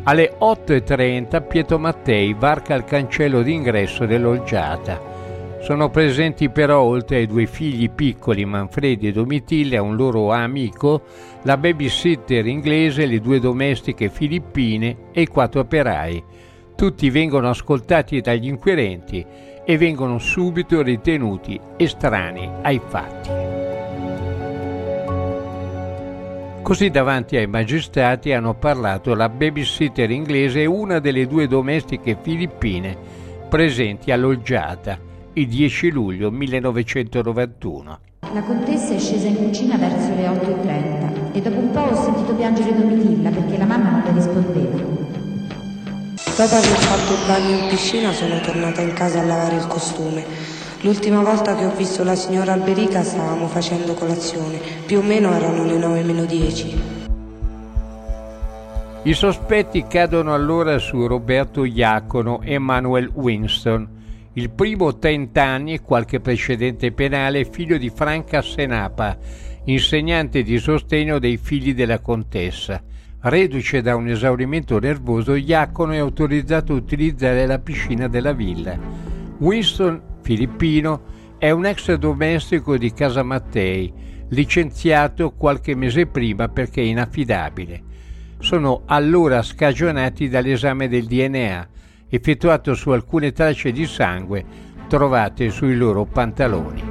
Alle 8:30 Pietro Mattei varca il cancello d'ingresso dell'Olgiata. Sono presenti però, oltre ai 2 figli piccoli, Manfredi e Domitilla, un loro amico, la babysitter inglese, le 2 domestiche filippine e i 4 operai. Tutti vengono ascoltati dagli inquirenti e vengono subito ritenuti estranei ai fatti. Così davanti ai magistrati hanno parlato la babysitter inglese e una delle 2 domestiche filippine presenti all'Olgiata il 10 luglio 1991. La contessa è scesa in cucina verso le 8:30 e dopo un po' ho sentito piangere Domitilla perché la mamma non le rispondeva. Dopo aver fatto il bagno in piscina sono tornata in casa a lavare il costume. L'ultima volta che ho visto la signora Alberica stavamo facendo colazione, più o meno erano le 9:10. I sospetti cadono allora su Roberto Iacono e Manuel Winston. Il primo 30 anni e qualche precedente penale, figlio di Franca Senapa, insegnante di sostegno dei figli della contessa. Reduce da un esaurimento nervoso, Iacono è autorizzato a utilizzare la piscina della villa. Winston, filippino, è un ex domestico di Casa Mattei, licenziato qualche mese prima perché inaffidabile. Sono allora scagionati dall'esame del DNA, effettuato su alcune tracce di sangue trovate sui loro pantaloni.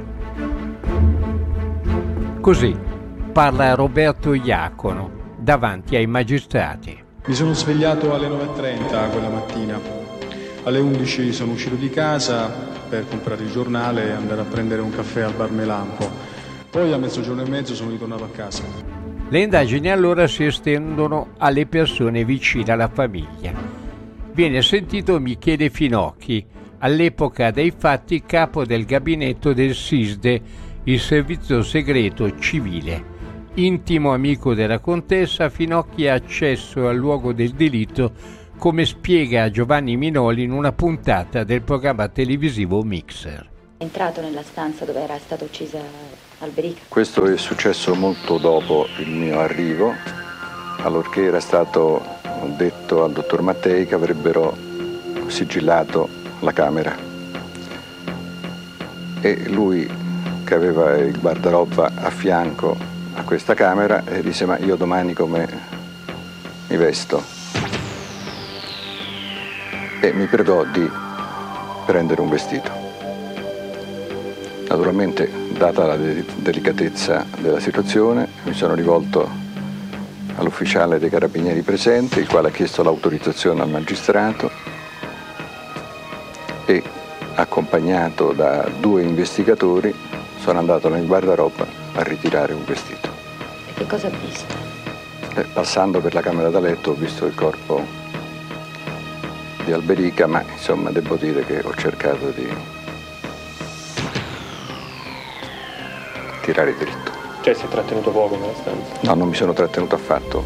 Così parla Roberto Iacono davanti ai magistrati. Mi sono svegliato alle 9:30 quella mattina. Alle 11 sono uscito di casa per comprare il giornale e andare a prendere un caffè al bar Melampo. Poi a 12:30 sono ritornato a casa. Le indagini allora si estendono alle persone vicine alla famiglia. Viene sentito Michele Finocchi, all'epoca dei fatti capo del gabinetto del SISDE, il servizio segreto civile. Intimo amico della contessa, Finocchi ha accesso al luogo del delitto, come spiega a Giovanni Minoli in una puntata del programma televisivo Mixer. È entrato nella stanza dove era stata uccisa Alberica. Questo è successo molto dopo il mio arrivo, allorché era stato detto al dottor Mattei che avrebbero sigillato la camera, e lui, che aveva il guardaroba a fianco a questa camera, disse: ma io domani come mi vesto? E mi pregò di prendere un vestito. Naturalmente, data la delicatezza della situazione, mi sono rivolto all'ufficiale dei carabinieri presente, il quale ha chiesto l'autorizzazione al magistrato e, accompagnato da 2 investigatori, sono andato nel guardaroba a ritirare un vestito. E che cosa ha visto? Passando per la camera da letto ho visto il corpo di Alberica, ma insomma devo dire che ho cercato di tirare dritto. Cioè si è trattenuto poco nella stanza? No, non mi sono trattenuto affatto.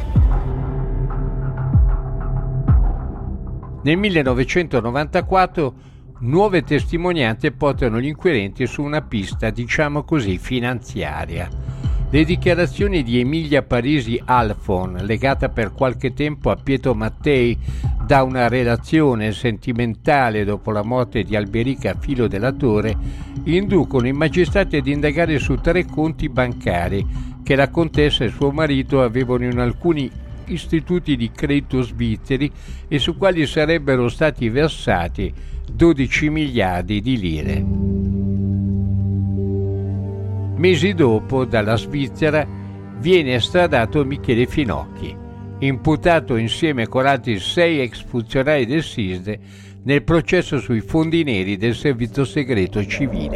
Nel 1994 nuove testimonianze portano gli inquirenti su una pista, diciamo così, finanziaria. Le dichiarazioni di Emilia Parisi Alfon, legata per qualche tempo a Pietro Mattei da una relazione sentimentale dopo la morte di Alberica Filo della Torre, inducono i magistrati ad indagare su 3 conti bancari che la contessa e suo marito avevano in alcuni istituti di credito svizzeri e su quali sarebbero stati versati 12 miliardi di lire. Mesi dopo, dalla Svizzera, viene estradato Michele Finocchi, imputato insieme con altri 6 ex funzionari del SISDE nel processo sui fondi neri del servizio segreto civile.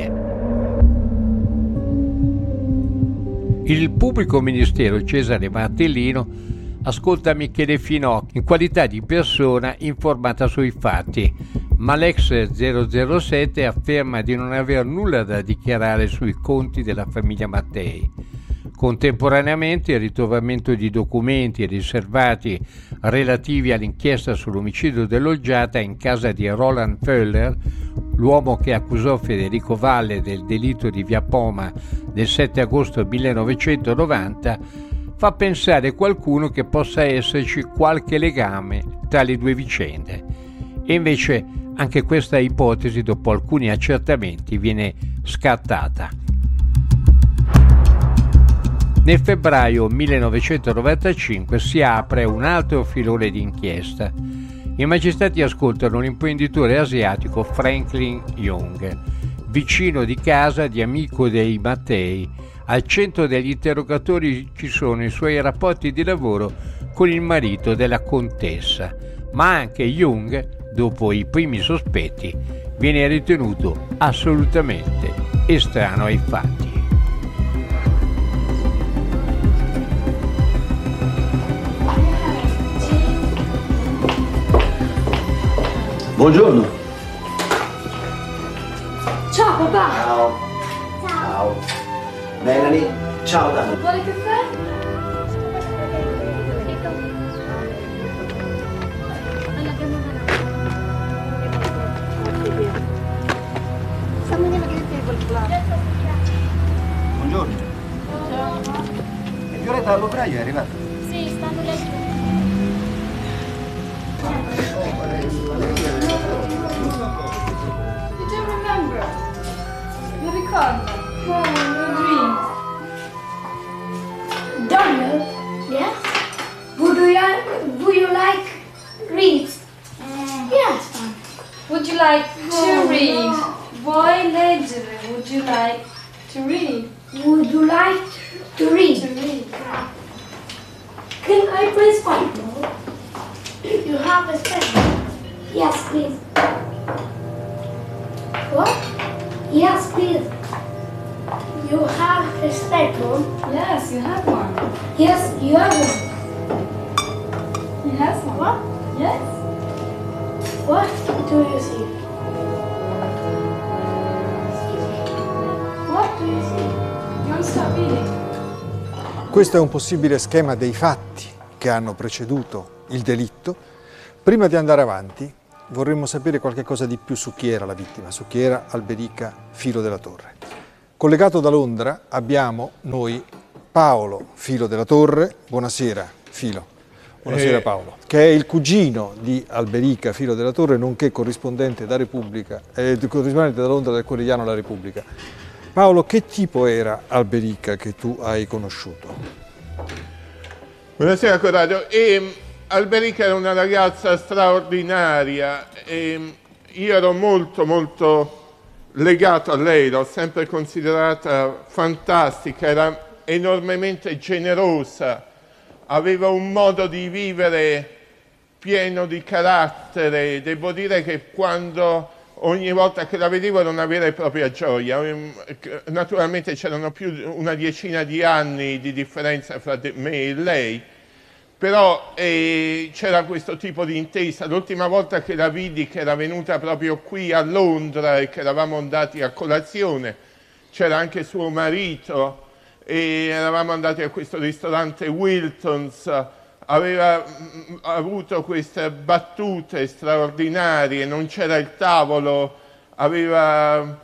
Il pubblico ministero Cesare Martellino ascolta Michele Finocchi in qualità di persona informata sui fatti, ma l'ex 007 afferma di non aver nulla da dichiarare sui conti della famiglia Mattei. Contemporaneamente il ritrovamento di documenti riservati relativi all'inchiesta sull'omicidio dell'Olgiata in casa di Roland Föller, l'uomo che accusò Federico Valle del delitto di Via Poma del 7 agosto 1990, fa pensare a qualcuno che possa esserci qualche legame tra le due vicende. E invece anche questa ipotesi, dopo alcuni accertamenti, viene scartata. Nel febbraio 1995 si apre un altro filone di inchiesta. I magistrati ascoltano l'imprenditore asiatico Franklin Young, vicino di casa di amico dei Mattei. Al centro degli interrogatori ci sono i suoi rapporti di lavoro con il marito della contessa, ma anche Young, dopo i primi sospetti, viene ritenuto assolutamente estraneo ai fatti. Buongiorno. Ciao papà. Ciao. Ciao. Melanie. Ciao Dani. Vuole caffè? Buongiorno. E Violetta dall'operaio è arrivata? Sì, stanno leggendo. You don't remember? Non ricordo. Your dreams. Donald? Yes? Would you like read? Yes. Would you like to read? Vuoi leggere? Would you like to read? Would you like to read? To read. Can I please find more? You have a pen? Yes, please. What? Yes, please. You have a stapler? Yes, you have one. Yes, you have one. He has one. What? Yes. What do you see? What do you see? You want to start reading? Questo è un possibile schema dei fatti che hanno preceduto il delitto. Prima di andare avanti vorremmo sapere qualche cosa di più su chi era la vittima, su chi era Alberica Filo della Torre. Collegato da Londra abbiamo noi Paolo Filo della Torre. Buonasera Filo. Buonasera Paolo, che è il cugino di Alberica Filo della Torre, nonché corrispondente da Londra del quotidiano La Repubblica. Paolo, che tipo era Alberica che tu hai conosciuto? Buonasera Corrado. Alberica era una ragazza straordinaria e io ero molto legato a lei, l'ho sempre considerata fantastica, era enormemente generosa, aveva un modo di vivere pieno di carattere. Devo dire che ogni volta che la vedevo era una vera e propria gioia. Naturalmente c'erano più di una decina di anni di differenza fra me e lei, però c'era questo tipo di intesa. L'ultima volta che la vidi, che era venuta proprio qui a Londra e che eravamo andati a colazione, c'era anche suo marito e eravamo andati a questo ristorante Wilton's. Aveva avuto queste battute straordinarie, non c'era il tavolo, aveva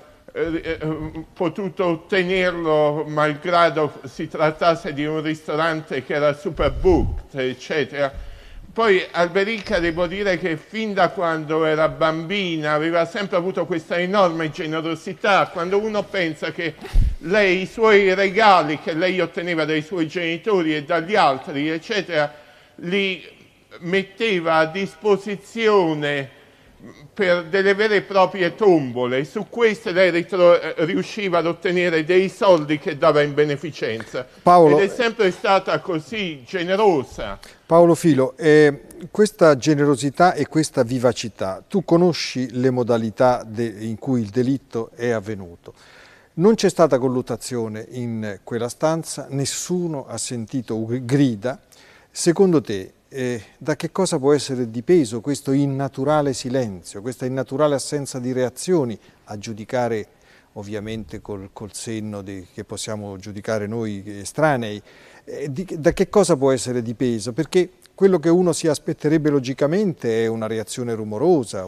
potuto ottenerlo malgrado si trattasse di un ristorante che era super booked, eccetera. Poi Alberica, devo dire che fin da quando era bambina aveva sempre avuto questa enorme generosità. Quando uno pensa che lei, i suoi regali che lei otteneva dai suoi genitori e dagli altri, eccetera, li metteva a disposizione per delle vere e proprie tombole. Su queste lei riusciva ad ottenere dei soldi che dava in beneficenza. Paolo, ed è sempre stata così generosa. Paolo Filo, questa generosità e questa vivacità, tu conosci le modalità in cui il delitto è avvenuto. Non c'è stata colluttazione in quella stanza, nessuno ha sentito grida. Secondo te, da che cosa può essere dipeso questo innaturale silenzio, questa innaturale assenza di reazioni, a giudicare ovviamente col senno che possiamo giudicare noi estranei, da che cosa può essere dipeso? Perché quello che uno si aspetterebbe logicamente è una reazione rumorosa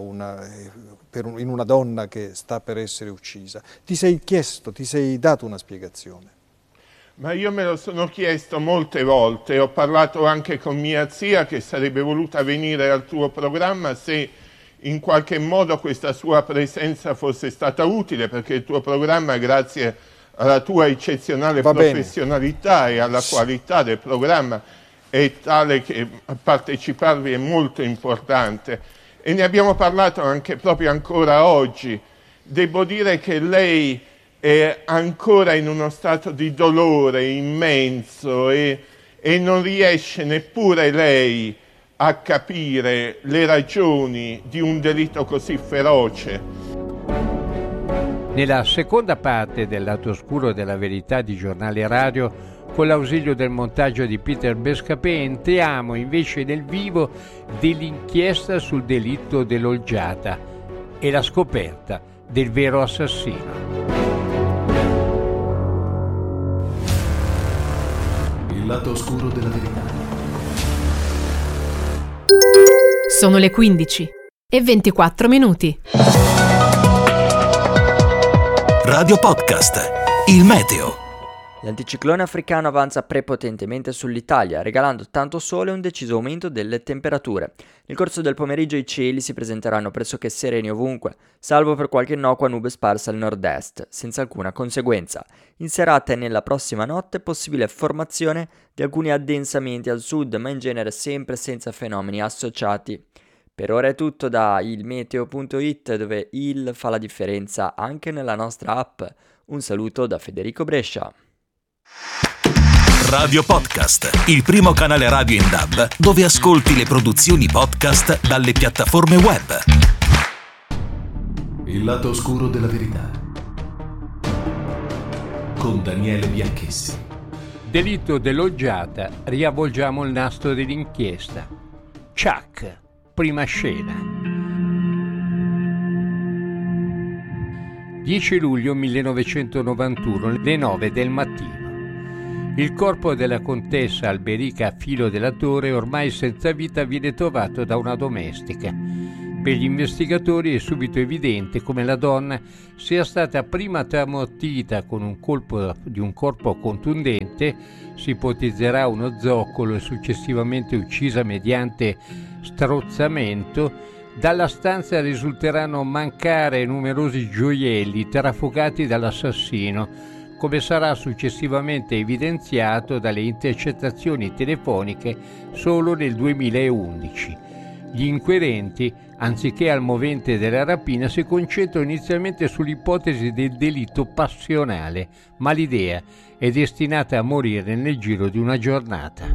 in una donna che sta per essere uccisa. Ti sei chiesto, ti sei dato una spiegazione? Ma io me lo sono chiesto molte volte, ho parlato anche con mia zia che sarebbe voluta venire al tuo programma se in qualche modo questa sua presenza fosse stata utile, perché il tuo programma, grazie alla tua eccezionale professionalità e alla qualità del programma, è tale che parteciparvi è molto importante. E ne abbiamo parlato anche proprio ancora oggi. Devo dire che lei è ancora in uno stato di dolore immenso e non riesce neppure lei a capire le ragioni di un delitto così feroce. Nella seconda parte del Lato Oscuro della Verità di Giornale Radio, con l'ausilio del montaggio di Peter Bescapè, entriamo invece nel vivo dell'inchiesta sul delitto dell'Olgiata e la scoperta del vero assassino. Il lato oscuro della verità. Sono le 15:24. Radio Podcast, il meteo. L'anticiclone africano avanza prepotentemente sull'Italia, regalando tanto sole e un deciso aumento delle temperature. Nel corso del pomeriggio i cieli si presenteranno pressoché sereni ovunque, salvo per qualche innocua nube sparsa al nord-est, senza alcuna conseguenza. In serata e nella prossima notte possibile formazione di alcuni addensamenti al sud, ma in genere sempre senza fenomeni associati. Per ora è tutto da ilmeteo.it, dove il fa la differenza anche nella nostra app. Un saluto da Federico Brescia. Radio Podcast, il primo canale radio in DAB dove ascolti le produzioni podcast dalle piattaforme web. Il lato oscuro della verità con Daniele Bianchessi. Delitto dell'Olgiata, riavvolgiamo il nastro dell'inchiesta. Chuck, prima scena. 10 luglio 1991, le 9 del mattino. Il corpo della contessa Alberica Filo della Torre, ormai senza vita, viene trovato da una domestica. Per gli investigatori è subito evidente come la donna sia stata prima tramortita con un colpo di un corpo contundente, si ipotizzerà uno zoccolo, e successivamente uccisa mediante strozzamento. Dalla stanza risulteranno mancare numerosi gioielli trafugati dall'assassino, come sarà successivamente evidenziato dalle intercettazioni telefoniche solo nel 2011. Gli inquirenti, anziché al movente della rapina, si concentrano inizialmente sull'ipotesi del delitto passionale, ma l'idea è destinata a morire nel giro di una giornata.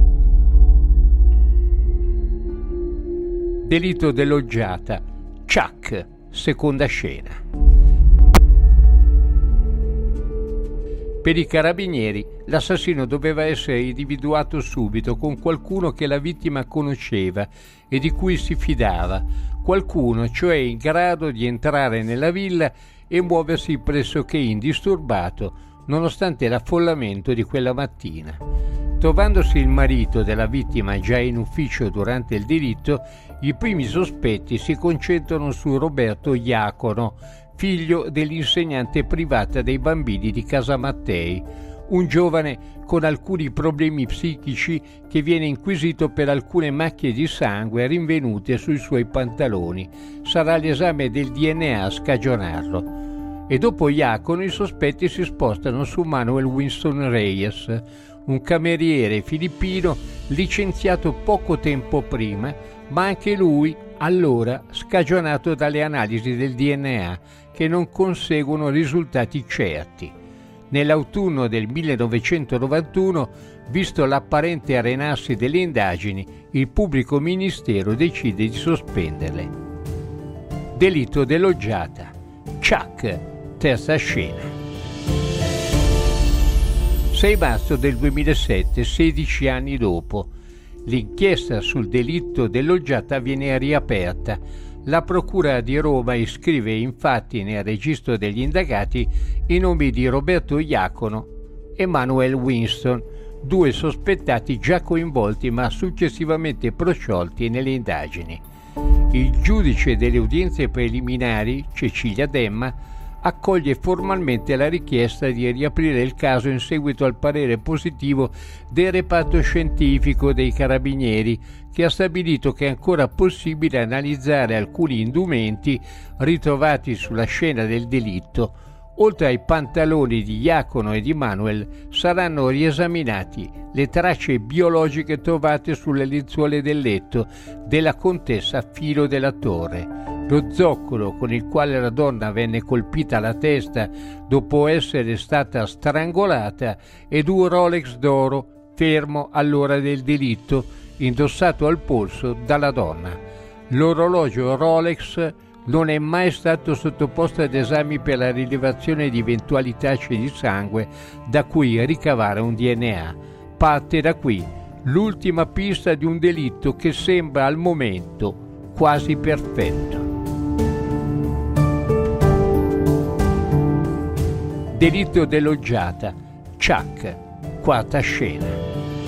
Delitto dell'Olgiata, Chuck, seconda scena. Per i carabinieri, l'assassino doveva essere individuato subito con qualcuno che la vittima conosceva e di cui si fidava, qualcuno cioè in grado di entrare nella villa e muoversi pressoché indisturbato, nonostante l'affollamento di quella mattina. Trovandosi il marito della vittima già in ufficio durante il delitto, i primi sospetti si concentrano su Roberto Iacono, figlio dell'insegnante privata dei bambini di Casa Mattei, un giovane con alcuni problemi psichici che viene inquisito per alcune macchie di sangue rinvenute sui suoi pantaloni. Sarà l'esame del DNA a scagionarlo. E dopo Iacono i sospetti si spostano su Manuel Winston Reyes, un cameriere filippino licenziato poco tempo prima, ma anche lui allora scagionato dalle analisi del DNA che non conseguono risultati certi. Nell'autunno del 1991, visto l'apparente arenarsi delle indagini, il pubblico ministero decide di sospenderle. Delitto dell'Olgiata, Chuck, terza scena. 6 marzo del 2007, 16 anni dopo, l'inchiesta sul delitto dell'Olgiata viene riaperta. La Procura di Roma iscrive infatti nel registro degli indagati i nomi di Roberto Iacono e Manuel Winston, 2 sospettati già coinvolti ma successivamente prosciolti nelle indagini. Il giudice delle udienze preliminari, Cecilia Demma, accoglie formalmente la richiesta di riaprire il caso in seguito al parere positivo del reparto scientifico dei Carabinieri, che ha stabilito che è ancora possibile analizzare alcuni indumenti ritrovati sulla scena del delitto. Oltre ai pantaloni di Iacono e di Manuel saranno riesaminati le tracce biologiche trovate sulle lenzuole del letto della contessa Filo della Torre, lo zoccolo con il quale la donna venne colpita alla testa dopo essere stata strangolata ed un Rolex d'oro fermo all'ora del delitto indossato al polso dalla donna. L'orologio Rolex non è mai stato sottoposto ad esami per la rilevazione di eventuali tracce di sangue da cui ricavare un DNA. Parte da qui l'ultima pista di un delitto che sembra al momento quasi perfetto. Delitto dell'Oggiata, Chuck, quarta scena.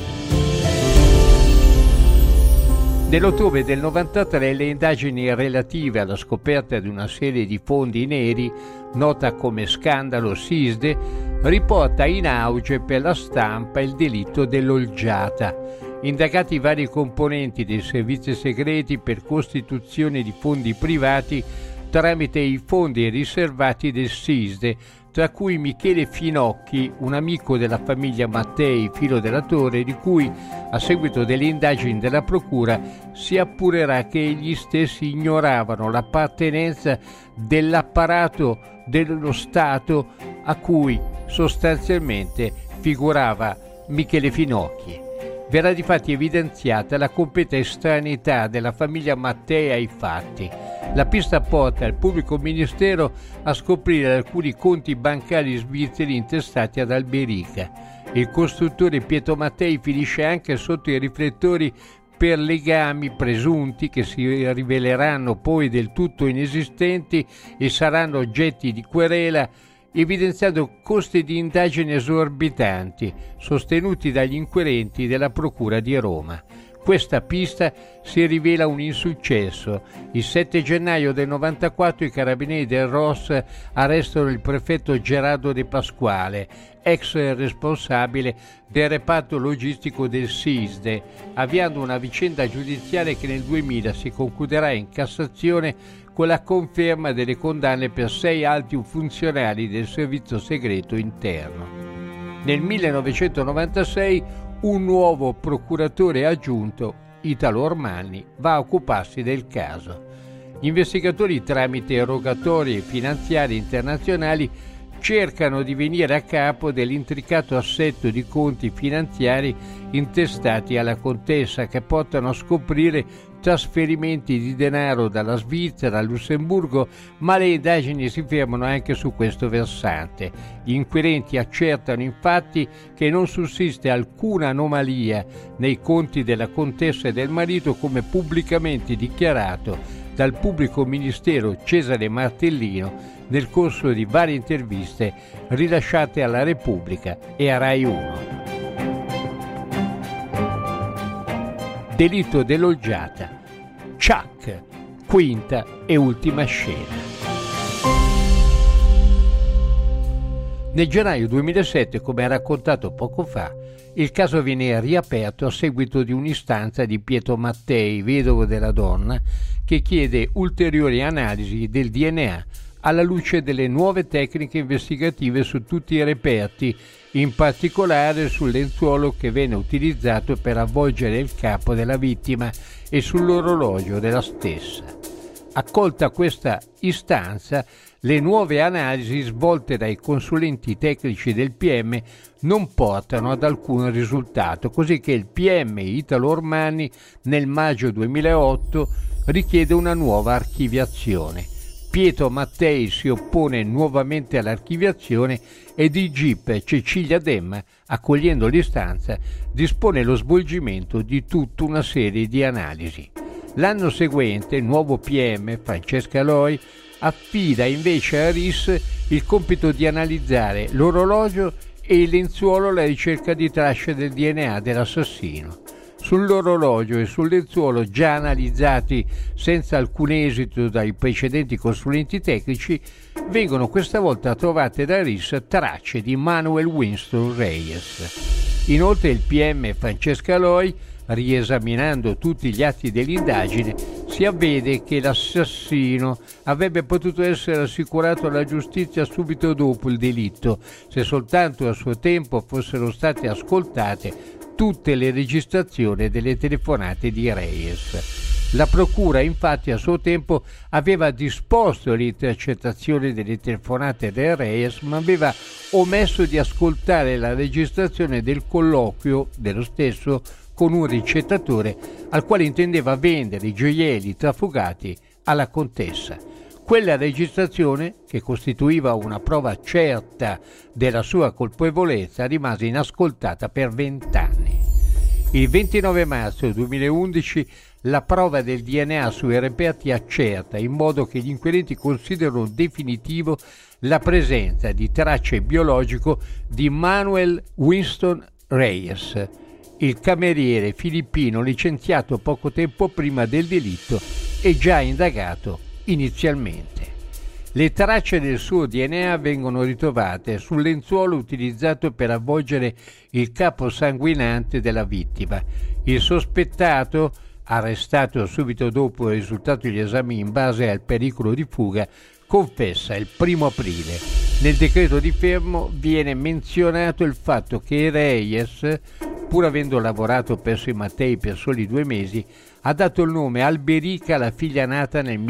Nell'ottobre del 93 le indagini relative alla scoperta di una serie di fondi neri, nota come scandalo SISDE, riporta in auge per la stampa il delitto dell'Olgiata. Indagati i vari componenti dei servizi segreti per costituzione di fondi privati tramite i fondi riservati del SISDE, tra cui Michele Finocchi, un amico della famiglia Mattei, Filo della Torre, di cui, a seguito delle indagini della procura, si appurerà che gli stessi ignoravano l'appartenenza dell'apparato dello Stato a cui sostanzialmente figurava Michele Finocchi. Verrà difatti evidenziata la completa estraneità della famiglia Mattei ai fatti. La pista porta il pubblico ministero a scoprire alcuni conti bancari svizzeri intestati ad Alberica. Il costruttore Pietro Mattei finisce anche sotto i riflettori per legami presunti che si riveleranno poi del tutto inesistenti e saranno oggetti di querela, evidenziando costi di indagine esorbitanti sostenuti dagli inquirenti della Procura di Roma. Questa pista si rivela un insuccesso. Il 7 gennaio del 94 i carabinieri del ROS arrestano il prefetto Gerardo De Pasquale, ex responsabile del reparto logistico del SISDE, avviando una vicenda giudiziaria che nel 2000 si concluderà in Cassazione con la conferma delle condanne per 6 alti funzionari del servizio segreto interno. Nel 1996 un nuovo procuratore aggiunto, Italo Ormanni, va a occuparsi del caso. Gli investigatori, tramite erogatori finanziari internazionali, cercano di venire a capo dell'intricato assetto di conti finanziari intestati alla contessa, che portano a scoprire trasferimenti di denaro dalla Svizzera al Lussemburgo, ma le indagini si fermano anche su questo versante. Gli inquirenti accertano infatti che non sussiste alcuna anomalia nei conti della contessa e del marito, come pubblicamente dichiarato dal pubblico ministero Cesare Martellino nel corso di varie interviste rilasciate alla Repubblica e a Rai 1. Delitto dell'Olgiata, Chuck, quinta e ultima scena. Nel gennaio 2007, come raccontato poco fa, il caso viene riaperto a seguito di un'istanza di Pietro Mattei, vedovo della donna, che chiede ulteriori analisi del DNA alla luce delle nuove tecniche investigative su tutti i reperti, in particolare sul lenzuolo che venne utilizzato per avvolgere il capo della vittima e sull'orologio della stessa. Accolta questa istanza, le nuove analisi svolte dai consulenti tecnici del PM non portano ad alcun risultato, così che il PM Italo Ormanni nel maggio 2008 richiede una nuova archiviazione. Pietro Mattei si oppone nuovamente all'archiviazione ed il GIP Cecilia Demma, accogliendo l'istanza, dispone lo svolgimento di tutta una serie di analisi. L'anno seguente il nuovo PM, Francesca Loi, affida invece a RIS il compito di analizzare l'orologio e il lenzuolo alla ricerca di tracce del DNA dell'assassino. Sull'orologio e sul lenzuolo, già analizzati senza alcun esito dai precedenti consulenti tecnici, vengono questa volta trovate da RIS tracce di Manuel Winston Reyes. Inoltre il PM Francesca Loi, riesaminando tutti gli atti dell'indagine, si avvede che l'assassino avrebbe potuto essere assicurato alla giustizia subito dopo il delitto, se soltanto a suo tempo fossero state ascoltate tutte le registrazioni delle telefonate di Reyes. La procura infatti a suo tempo aveva disposto le intercettazioni delle telefonate del Reyes, ma aveva omesso di ascoltare la registrazione del colloquio dello stesso con un ricettatore al quale intendeva vendere i gioielli trafugati alla contessa. Quella registrazione, che costituiva una prova certa della sua colpevolezza, rimase inascoltata per 20 anni. Il 29 marzo 2011 la prova del DNA sui reperti accerta in modo che gli inquirenti considerano definitivo la presenza di tracce biologiche di Manuel Winston Reyes, il cameriere filippino licenziato poco tempo prima del delitto e già indagato inizialmente. Le tracce del suo DNA vengono ritrovate sul lenzuolo utilizzato per avvolgere il capo sanguinante della vittima. Il sospettato, arrestato subito dopo il risultato degli esami in base al pericolo di fuga, confessa il 1 aprile. Nel decreto di fermo viene menzionato il fatto che Reyes, pur avendo lavorato presso i Mattei per soli 2 mesi, ha dato il nome Alberica alla figlia nata nel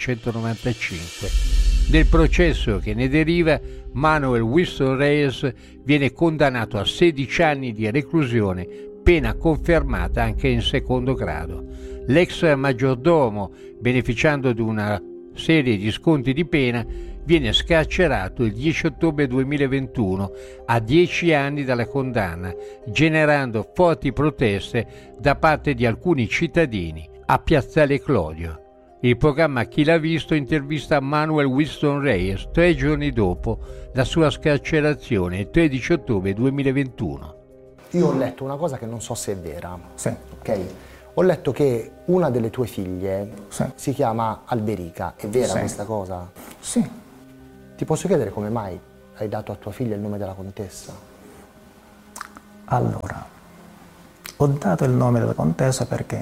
1995. Nel processo che ne deriva, Manuel Winston Reyes viene condannato a 16 anni di reclusione, pena confermata anche in secondo grado. L'ex maggiordomo, beneficiando di una serie di sconti di pena, viene scarcerato il 10 ottobre 2021 a 10 anni dalla condanna, generando forti proteste da parte di alcuni cittadini a Piazzale Clodio. Il programma Chi l'ha visto intervista Manuel Winston Reyes 3 giorni dopo la sua scarcerazione, il 13 ottobre 2021. Io ho letto una cosa che non so se è vera. Sì. Ok? Ho letto che una delle tue figlie si chiama Alberica. È vera questa cosa? Sì. Ti posso chiedere come mai hai dato a tua figlia il nome della contessa? Allora, ho dato il nome della contessa perché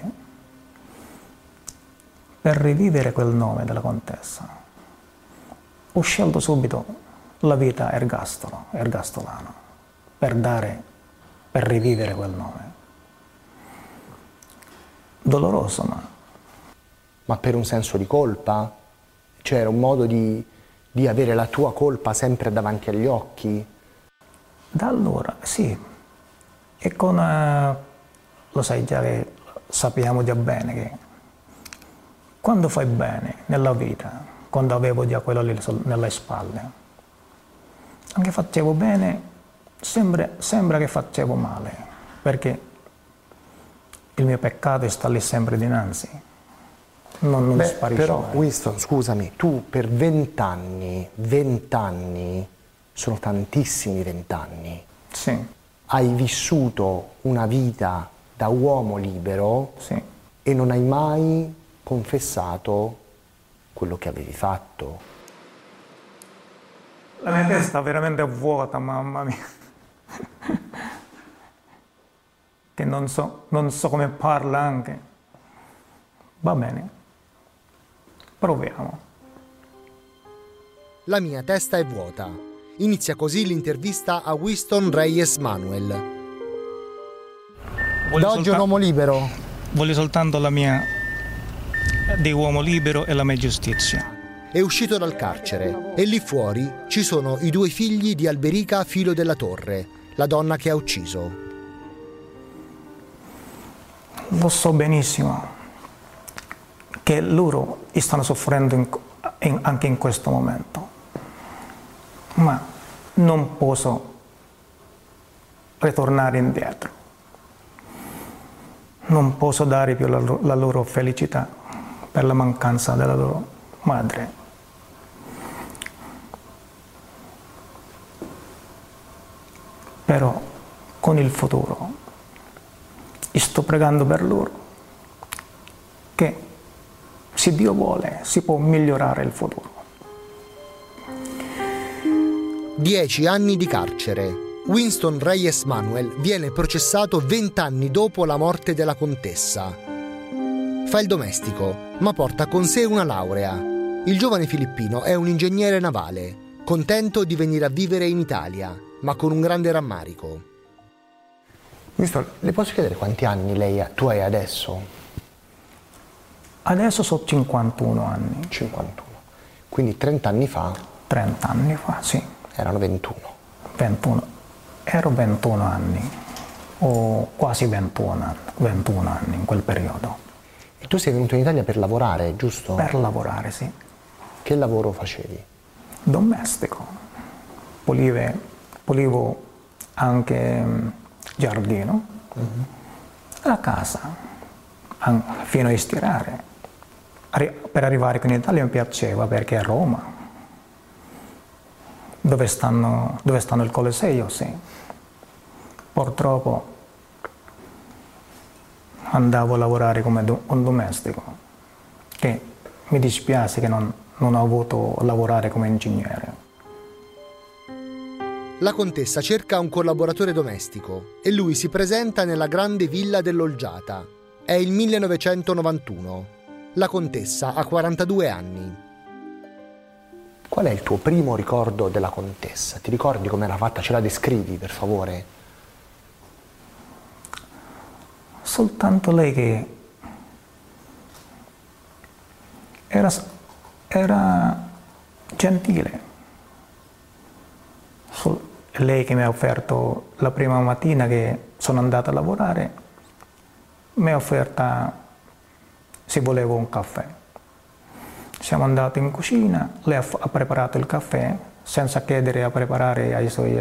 per rivivere quel nome della contessa ho scelto subito la vita ergastolana per rivivere quel nome. Doloroso, ma per un senso di colpa? Cioè era un modo di avere la tua colpa sempre davanti agli occhi? Da allora, sì. E lo sai già che sappiamo già bene che quando fai bene nella vita, quando avevo già quello lì nelle spalle, anche facevo bene, sembra che facevo male, perché il mio peccato sta lì sempre dinanzi. Non sparisce però mai. Winston, scusami, tu per 20 anni, sono tantissimi 20 anni, hai vissuto una vita da uomo libero e non hai mai confessato quello che avevi fatto. La mia testa è veramente vuota, mamma mia. Che non so come parla anche. Va bene. Proviamo. La mia testa è vuota. Inizia così l'intervista a Winston Reyes Manuel. Da oggi un uomo libero. Voglio soltanto la mia di uomo libero e la mia giustizia. È uscito dal carcere e lì fuori ci sono i 2 figli di Alberica Filo della Torre, la donna che ha ucciso. Lo so benissimo che loro stanno soffrendo anche in questo momento, ma non posso ritornare indietro, non posso dare più la loro felicità per la mancanza della loro madre. Però con il futuro sto pregando per loro che, se Dio vuole, si può migliorare il futuro. 10 anni di carcere. Winston Reyes Manuel viene processato 20 anni dopo la morte della contessa. Fa il domestico, ma porta con sé una laurea. Il giovane filippino è un ingegnere navale, contento di venire a vivere in Italia, ma con un grande rammarico. Winston, le posso chiedere quanti anni tu hai adesso? Adesso sono 51 anni. 51. Quindi 30 anni fa? 30 anni fa, sì. Erano 21. 21. Ero 21 anni, o quasi 21 anni in quel periodo. E tu sei venuto in Italia per lavorare, giusto? Per lavorare, sì. Che lavoro facevi? Domestico. Pulivo anche giardino, la casa, fino a stirare. Per arrivare qui in Italia mi piaceva perché a Roma, dove stanno il Colosseo, sì. Purtroppo andavo a lavorare come un domestico, che mi dispiace che non ho avuto a lavorare come ingegnere. La contessa cerca un collaboratore domestico e lui si presenta nella grande villa dell'Olgiata. È il 1991. La contessa ha 42 anni. Qual è il tuo primo ricordo della contessa? Ti ricordi com'era fatta? Ce la descrivi, per favore? Soltanto lei che era gentile. Lei che mi ha offerto la prima mattina che sono andata a lavorare, mi ha offerto se volevo un caffè. Siamo andati in cucina, lei ha preparato il caffè senza chiedere a preparare ai suoi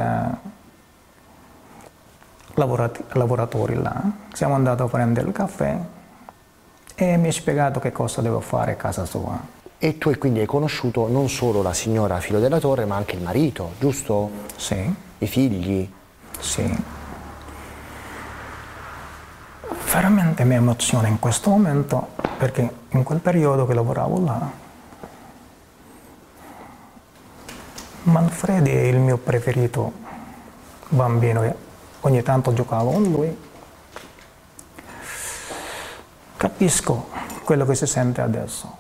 lavoratori là. Siamo andati a prendere il caffè e mi ha spiegato che cosa devo fare a casa sua. E tu quindi hai conosciuto non solo la signora Filo della Torre, ma anche il marito, giusto? Sì. I figli? Sì. Veramente mi emoziona in questo momento perché in quel periodo che lavoravo là, Manfredi è il mio preferito bambino e ogni tanto giocavo con lui. Capisco quello che si sente adesso.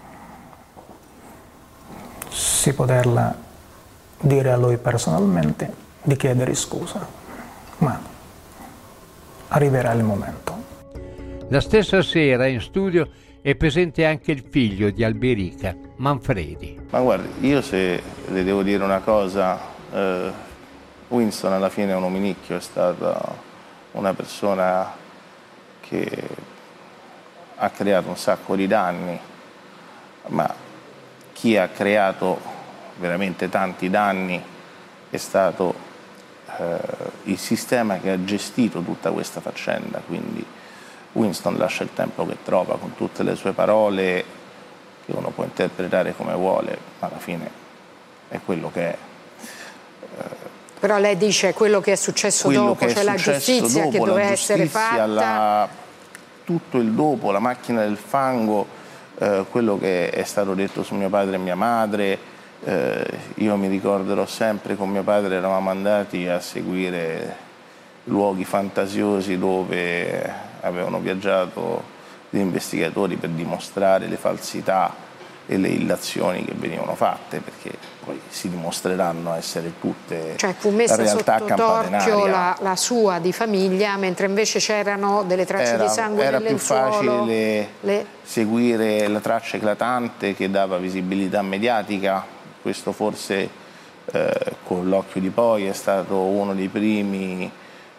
Si poterla dire a lui personalmente di chiedere scusa, ma arriverà il momento. La stessa sera in studio è presente anche il figlio di Alberica, Manfredi. Ma guardi, io se le devo dire una cosa, Winston alla fine è un uminicchio, è stata una persona che ha creato un sacco di danni, ma chi ha creato veramente tanti danni è stato il sistema che ha gestito tutta questa faccenda, quindi Winston lascia il tempo che trova con tutte le sue parole che uno può interpretare come vuole, ma alla fine è quello che è. Però lei dice quello che è successo dopo, cioè la giustizia che doveva essere fatta. Tutto il dopo, la macchina del fango, quello che è stato detto su mio padre e mia madre. Io mi ricorderò sempre con mio padre eravamo andati a seguire luoghi fantasiosi dove avevano viaggiato gli investigatori per dimostrare le falsità e le illazioni che venivano fatte, perché poi si dimostreranno essere tutte cioè fu messa realtà sotto torchio la sua di famiglia, mentre invece c'erano delle tracce di sangue nel lenzuolo. Era più facile seguire la traccia eclatante che dava visibilità mediatica. Questo forse con l'occhio di poi è stato uno dei primi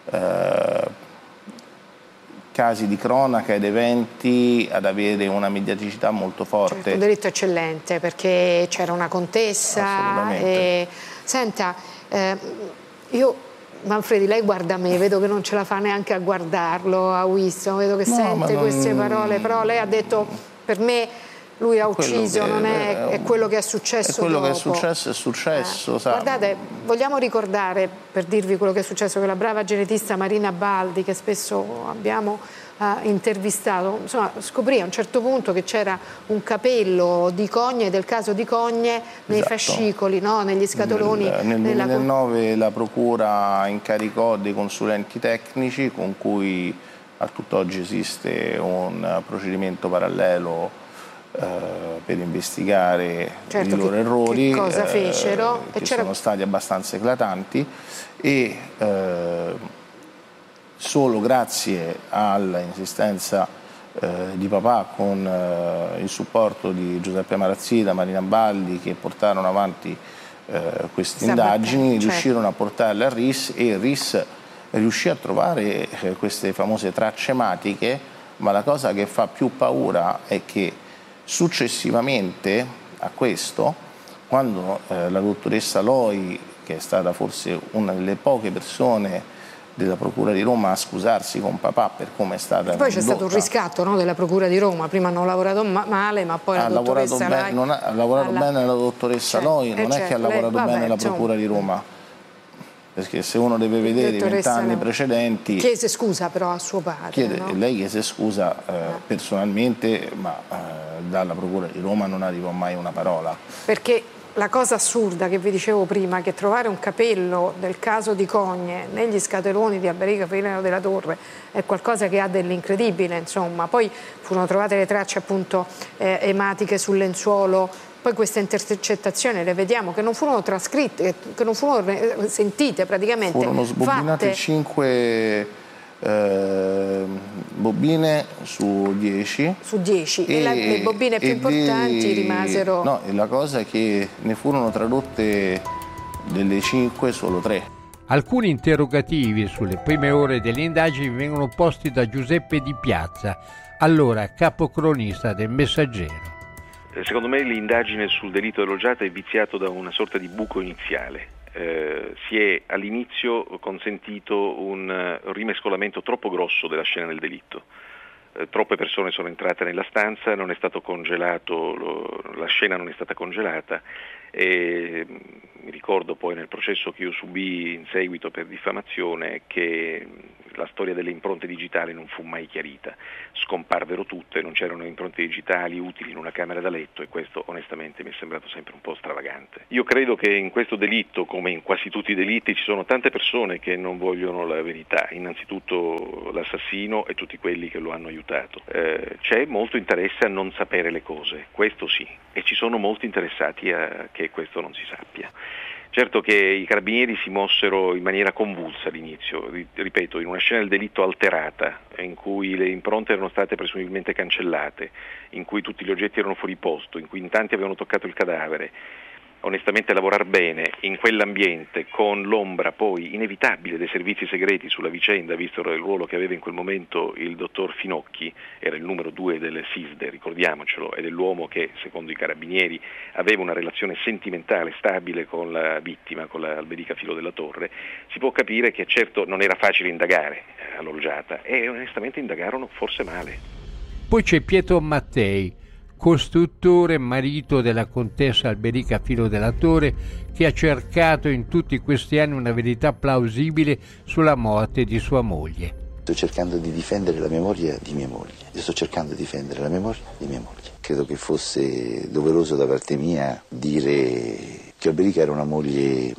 casi di cronaca ed eventi ad avere una mediaticità molto forte. Certo, un delitto eccellente perché c'era una contessa. E... Senta, io Manfredi, lei guarda me, vedo che non ce la fa neanche a guardarlo, a Winston, vedo che sente queste parole, però lei ha detto per me lui ha ucciso, non è quello che è successo dopo. Quello che è successo. Guardate, vogliamo ricordare, per dirvi quello che è successo, che la brava genetista Marina Baldi, che spesso abbiamo intervistato, insomma, scoprì a un certo punto che c'era un capello di Cogne, del caso di Cogne, nei fascicoli, no? Negli scatoloni. Nel 2009 la procura incaricò dei consulenti tecnici con cui a tutt'oggi esiste un procedimento parallelo per investigare i loro errori, che cosa fecero, che sono stati abbastanza eclatanti, e solo grazie all'insistenza di papà, con il supporto di Giuseppe Marazzita, Marina Baldi, che portarono avanti queste indagini, riuscirono a portarle al RIS, e il RIS riuscì a trovare queste famose tracce ematiche, ma la cosa che fa più paura è che successivamente a questo, quando la dottoressa Loi, che è stata forse una delle poche persone della Procura di Roma a scusarsi con papà per come è stata poi c'è stato un riscatto, no, della Procura di Roma, prima hanno lavorato male, ma poi la dottoressa Loi ha lavorato bene la dottoressa Loi, non è che ha lavorato bene la Procura di Roma, perché se uno deve vedere i 20 anni precedenti... Chiese scusa però a suo padre, no? Lei chiese scusa personalmente, ma dalla Procura di Roma non arrivò mai una parola. Perché la cosa assurda che vi dicevo prima, che trovare un capello del caso di Cogne negli scatoloni di Alberica Fileno della Torre è qualcosa che ha dell'incredibile, insomma. Poi furono trovate le tracce appunto ematiche sul lenzuolo, poi queste intercettazioni le vediamo che non furono trascritte, che non furono sentite praticamente. Furono sbobinate 5 bobine su 10. Su 10 e le bobine più importanti rimasero... No, e la cosa è che ne furono tradotte delle 5 solo 3. Alcuni interrogativi sulle prime ore delle indagini vengono posti da Giuseppe Di Piazza, allora capocronista del Messaggero. Secondo me l'indagine sul delitto dell'Olgiata è viziato da una sorta di buco iniziale. Si è all'inizio consentito un rimescolamento troppo grosso della scena del delitto. Troppe persone sono entrate nella stanza, non è stato congelato, la scena non è stata congelata, e mi ricordo poi nel processo che io subì in seguito per diffamazione che la storia delle impronte digitali non fu mai chiarita, scomparvero tutte, non c'erano impronte digitali utili in una camera da letto, e questo onestamente mi è sembrato sempre un po' stravagante. Io credo che in questo delitto, come in quasi tutti i delitti, ci sono tante persone che non vogliono la verità, innanzitutto l'assassino e tutti quelli che lo hanno aiutato. C'è molto interesse a non sapere le cose, questo sì, e ci sono molti interessati a che questo non si sappia. Certo che i carabinieri si mossero in maniera convulsa all'inizio, ripeto, in una scena del delitto alterata, in cui le impronte erano state presumibilmente cancellate, in cui tutti gli oggetti erano fuori posto, in cui in tanti avevano toccato il cadavere. Onestamente lavorare bene in quell'ambiente, con l'ombra poi inevitabile dei servizi segreti sulla vicenda, visto il ruolo che aveva in quel momento il dottor Finocchi, era il numero 2 del SISDE, ricordiamocelo, ed è l'uomo che, secondo i carabinieri, aveva una relazione sentimentale stabile con la vittima, con la Alberica Filo della Torre, si può capire che certo non era facile indagare all'Olgiata, e onestamente indagarono forse male. Poi c'è Pietro Mattei, costruttore e marito della contessa Alberica Filo della Torre, che ha cercato in tutti questi anni una verità plausibile sulla morte di sua moglie. Sto cercando di difendere la memoria di mia moglie. Io sto cercando di difendere la memoria di mia moglie. Credo che fosse doveroso da parte mia dire che Alberica era una moglie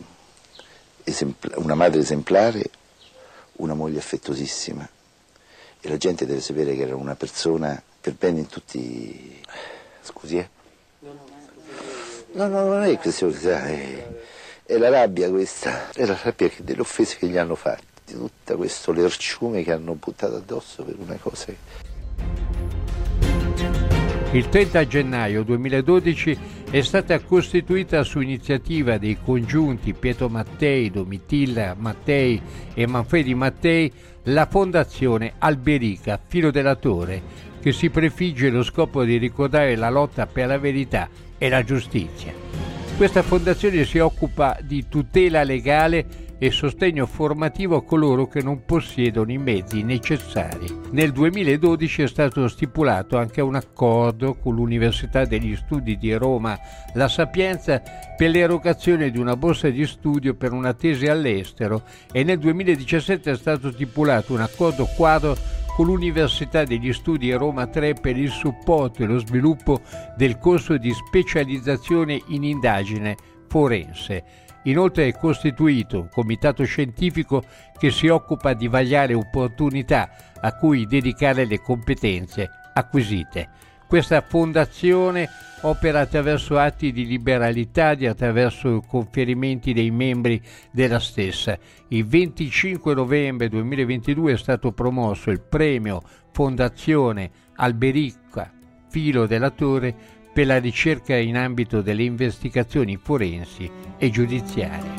una madre esemplare, una moglie affettuosissima, e la gente deve sapere che era una persona per bene in tutti... Scusi, No, non è questione, è la rabbia questa, è la rabbia delle offese che gli hanno fatte, di tutto questo lerciume che hanno buttato addosso per una cosa. Il 30 gennaio 2012 è stata costituita su iniziativa dei congiunti Pietro Mattei, Domitilla Mattei e Manfredi Mattei la Fondazione Alberica Filo della Torre, che si prefigge lo scopo di ricordare la lotta per la verità e la giustizia. Questa fondazione si occupa di tutela legale e sostegno formativo a coloro che non possiedono i mezzi necessari. Nel 2012 è stato stipulato anche un accordo con l'Università degli Studi di Roma La Sapienza per l'erogazione di una borsa di studio per una tesi all'estero, e nel 2017 è stato stipulato un accordo quadro con l'Università degli Studi Roma 3 per il supporto e lo sviluppo del corso di specializzazione in indagine forense. Inoltre è costituito un comitato scientifico che si occupa di vagliare opportunità a cui dedicare le competenze acquisite. Questa fondazione opera attraverso atti di liberalità e attraverso conferimenti dei membri della stessa. Il 25 novembre 2022 è stato promosso il premio Fondazione Alberica Filo della Torre per la ricerca in ambito delle investigazioni forensi e giudiziarie.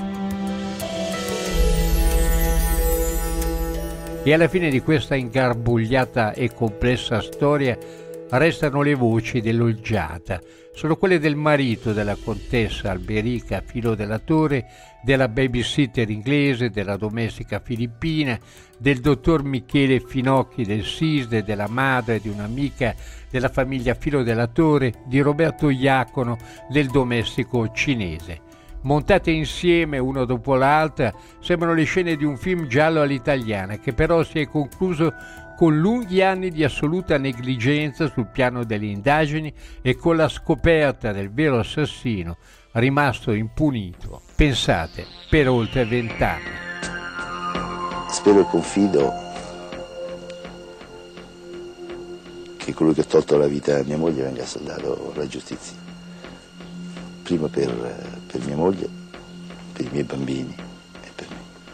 E alla fine di questa ingarbugliata e complessa storia restano le voci dell'Olgiata. Sono quelle del marito della contessa Alberica Filo della Torre, della babysitter inglese, della domestica filippina, del dottor Michele Finocchi del SISDE, della madre di un'amica della famiglia Filo della Torre, di Roberto Iacono, del domestico cinese. Montate insieme uno dopo l'altra, sembrano le scene di un film giallo all'italiana, che però si è concluso con lunghi anni di assoluta negligenza sul piano delle indagini e con la scoperta del vero assassino, rimasto impunito, pensate, per oltre 20 anni. Spero e confido che colui che ha tolto la vita a mia moglie venga dato alla giustizia. Prima per mia moglie, per i miei bambini e per me.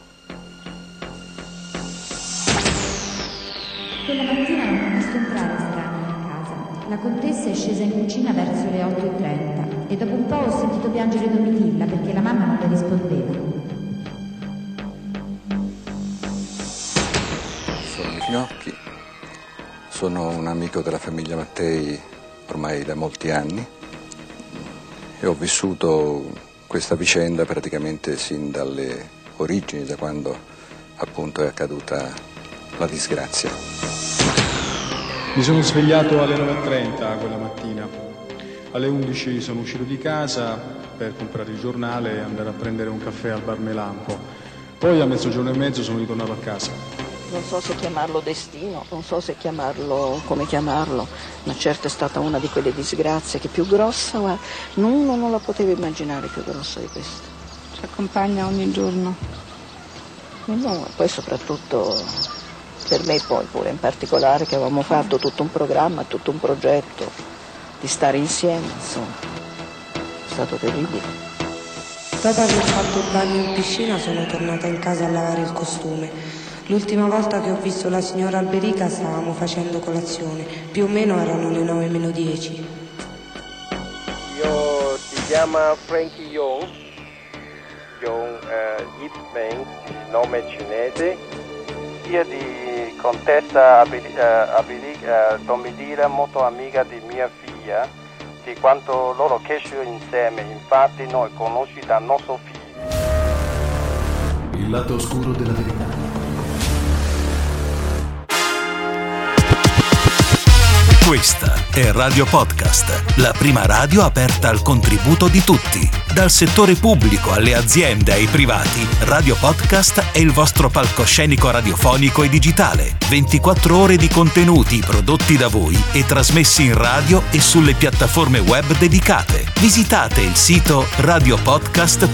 Quella mattina non ho visto entrare estranei a casa. La contessa è scesa in cucina verso le 8:30 e dopo un po' ho sentito piangere Domitilla perché la mamma non le rispondeva. Sono Finocchi, sono un amico della famiglia Mattei ormai da molti anni e ho vissuto questa vicenda praticamente sin dalle origini, da quando appunto è accaduta la disgrazia. Mi sono svegliato alle 9:30 quella mattina. Alle 11 sono uscito di casa per comprare il giornale e andare a prendere un caffè al bar Melampo. Poi a 12:30 sono ritornato a casa. Non so se chiamarlo destino, non so se chiamarlo, come chiamarlo, ma certo è stata una di quelle disgrazie che più grossa, ma uno non la poteva immaginare più grossa di questa. Ci accompagna ogni giorno? No, poi soprattutto per me pure in particolare, che avevamo fatto tutto un programma, tutto un progetto di stare insieme, insomma, è stato terribile. Dopo aver fatto il bagno in piscina sono tornata in casa a lavare il costume. L'ultima volta che ho visto la signora Alberica stavamo facendo colazione, più o meno erano le 9:10. Io si chiama Frankie Young, Yipmeng, il nome cinese. Io di contessa Domitilla, molto amica di mia figlia, di quando loro crescono insieme, infatti noi conosciamo da nostro figlio. Il lato oscuro della verità. Questa è Radio Podcast, la prima radio aperta al contributo di tutti. Dal settore pubblico alle aziende ai privati, Radio Podcast è il vostro palcoscenico radiofonico e digitale. 24 ore di contenuti prodotti da voi e trasmessi in radio e sulle piattaforme web dedicate. Visitate il sito radiopodcast.it.